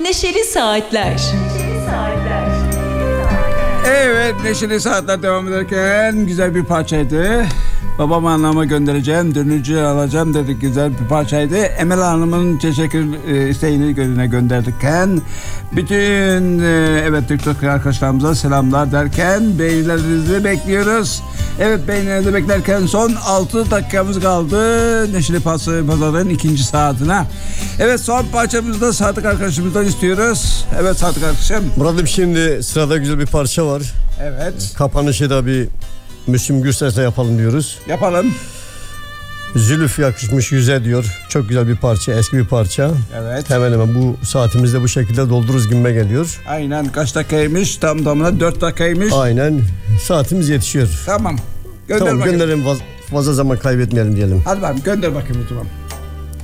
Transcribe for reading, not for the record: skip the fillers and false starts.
Neşeli Saatler. Evet, Neşeli Saatler devam ederken güzel bir parçaydı. Babama anlama göndereceğim, dönücü alacağım dedik, güzel bir parçaydı. Emel Hanım'ın teşekkür isteğini gönderirken bütün evet TikTok arkadaşlarımıza selamlar derken beğenilerinizi bekliyoruz. Evet, beğenilerinizi beklerken son 6 dakikamız kaldı Neşeli Pazar'ın ikinci saatine. Evet, son parçamızı da Sadık arkadaşımızdan istiyoruz. Evet Sadık arkadaşım. Murat'ım, şimdi sırada güzel bir parça var. Evet. Kapanışı da bir Müslüm Gürses'le yapalım diyoruz. Yapalım. Zülüf yakışmış yüze diyor. Çok güzel bir parça, eski bir parça. Evet. Hemen hemen bu saatimizde bu şekilde doldururuz gibime geliyor. Aynen, kaç dakikaymış? Tam tamına 4 dakikaymış. Aynen, saatimiz yetişiyor. Tamam. Gönder Tamam, bakayım. gönderelim, fazla zaman kaybetmeyelim diyelim. Hadi bakalım, gönder bakayım o zaman.